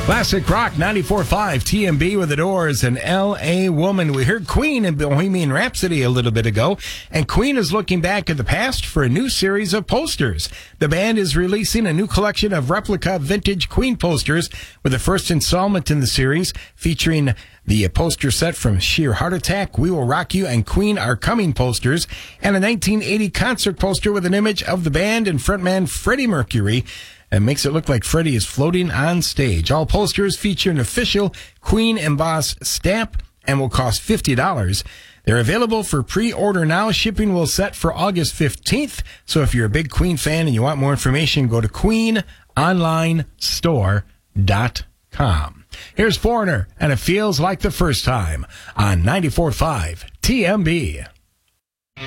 Classic Rock 94.5 TMB with The Doors and L.A. Woman. We heard Queen in Bohemian Rhapsody a little bit ago, and Queen is looking back at the past for a new series of posters. The band is releasing a new collection of replica vintage Queen posters with the first installment in the series featuring the poster set from Sheer Heart Attack, We Will Rock You, and Queen Are Coming posters, and a 1980 concert poster with an image of the band and frontman Freddie Mercury. And makes it look like Freddie is floating on stage. All posters feature an official Queen embossed stamp and will cost $50. They're available for pre-order now. Shipping will set for August 15th. So if you're a big Queen fan and you want more information, go to queenonlinestore.com. Here's Foreigner, and It Feels Like the First Time on 94.5 TMB.